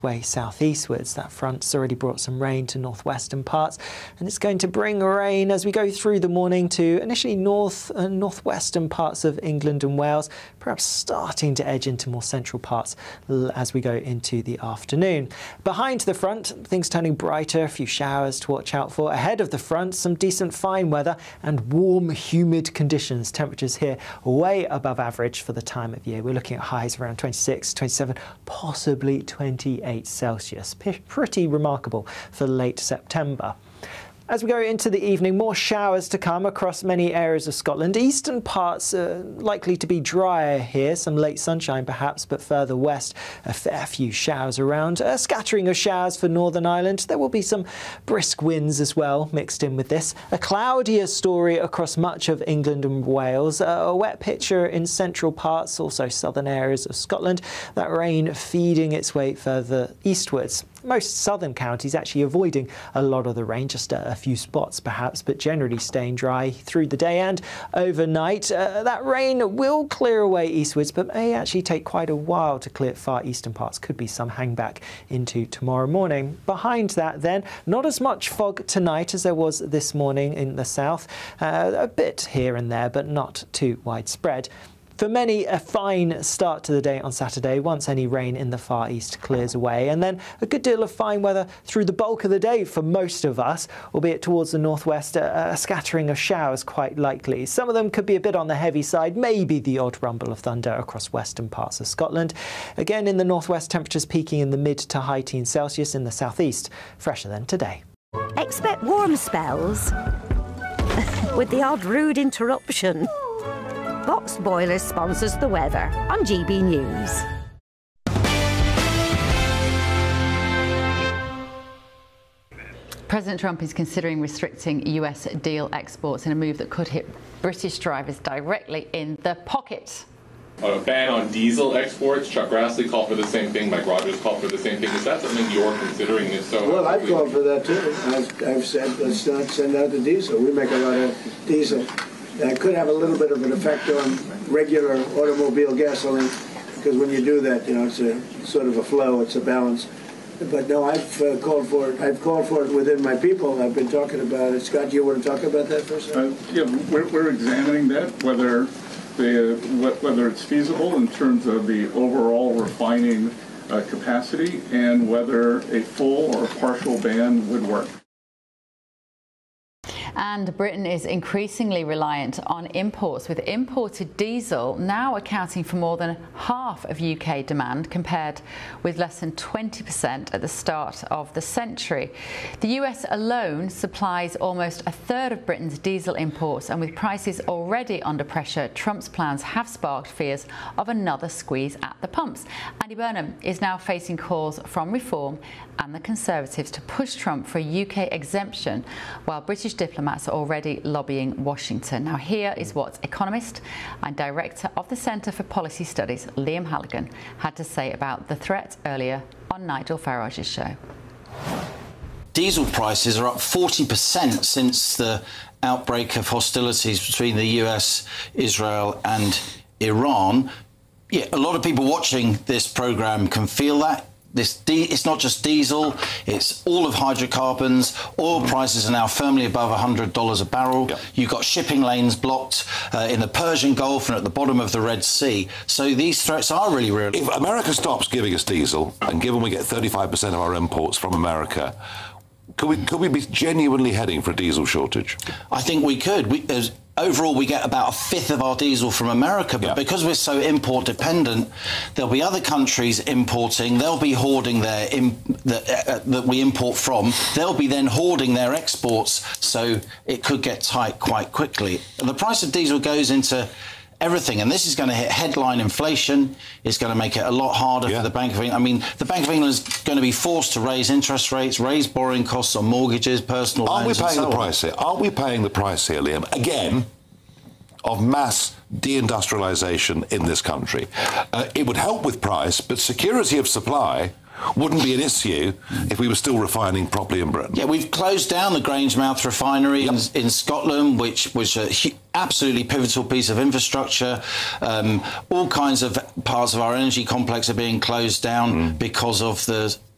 way southeastwards. That front's already brought some rain to northwestern parts, and it's going to bring rain as we go through the morning to initially north and northwestern parts of England and Wales, perhaps starting to edge into more central parts as we go into the afternoon. Behind the front, things turning brighter, a few showers to watch out for. Ahead of the front, some decent fine weather and warm, humid conditions. Temperatures here way above average for the time of year. We're looking at highs around 26, 27, possibly 28 Celsius. Pretty remarkable for late September. As we go into the evening, more showers to come across many areas of Scotland. Eastern parts are likely to be drier here, some late sunshine perhaps, but further west a fair few showers around. A scattering of showers for Northern Ireland. There will be some brisk winds as well mixed in with this. A cloudier story across much of England and Wales. A wet picture in central parts, also southern areas of Scotland. That rain feeding its way further eastwards. Most southern counties actually avoiding a lot of the rain, just a few spots perhaps, but generally staying dry through the day and overnight. That rain will clear away eastwards, but may actually take quite a while to clear far eastern parts. Could be some hangback into tomorrow morning. Behind that then, not as much fog tonight as there was this morning in the south. A bit here and there, but not too widespread. For many, a fine start to the day on Saturday once any rain in the far east clears away, and then a good deal of fine weather through the bulk of the day for most of us, albeit towards the northwest, a scattering of showers quite likely. Some of them could be a bit on the heavy side, maybe the odd rumble of thunder across western parts of Scotland. Again, in the northwest, temperatures peaking in the mid to high teens Celsius. In the southeast, fresher than today. Expect warm spells with the odd rude interruption. Box Boilers sponsors the weather on GB News. President Trump is considering restricting US diesel exports in a move that could hit British drivers directly in the pocket. A ban on diesel exports. Chuck Grassley called for the same thing. Mike Rogers called for the same thing. Is that something you're considering? If so, well, I've called for that too. I've said let's not send out the diesel. We make a lot of diesel. That could have a little bit of an effect on regular automobile gasoline, because when you do that, you know, it's a sort of a flow, it's a balance. But no, I've called for it. I've called for it within my people. I've been talking about it. Scott, you want to talk about that for a second? Yeah, we're examining that, whether it's feasible in terms of the overall refining capacity, and whether a full or partial ban would work. And Britain is increasingly reliant on imports, with imported diesel now accounting for more than half of UK demand, compared with less than 20% at the start of the century. The US alone supplies almost a third of Britain's diesel imports, and with prices already under pressure, Trump's plans have sparked fears of another squeeze at the pumps. Andy Burnham is now facing calls from Reform and the Conservatives to push Trump for a UK exemption, while British diplomats are already lobbying Washington. Now, here is what economist and director of the Centre for Policy Studies, Liam Halligan, had to say about the threat earlier on Nigel Farage's show. Diesel prices are up 40% since the outbreak of hostilities between the US, Israel and Iran. Yeah, a lot of people watching this programme can feel that. It's not just diesel, it's all of hydrocarbons. Oil prices are now firmly above $100 a barrel. Yep. You've got shipping lanes blocked in the Persian Gulf and at the bottom of the Red Sea. So these threats are really real. If America stops giving us diesel, and given we get 35% of our imports from America, could we be genuinely heading for a diesel shortage? I think we could. Overall, we get about a fifth of our diesel from America, but because we're so import dependent, there'll be other countries importing. They'll be hoarding their that we import from. They'll be then hoarding their exports, so it could get tight quite quickly. And the price of diesel goes into everything, and this is going to hit headline inflation. It's going to make it a lot harder for the Bank of England. I mean, the Bank of England is going to be forced to raise interest rates, raise borrowing costs on mortgages, personal loans. Aren't we paying the price here? Aren't we paying the price here, Liam, again, of mass deindustrialisation in this country? It would help with price, but security of supply wouldn't be an issue if we were still refining properly in Britain. Yeah, we've closed down the Grangemouth refinery in Scotland, which was a absolutely pivotal piece of infrastructure. All kinds of parts of our energy complex are being closed down because of the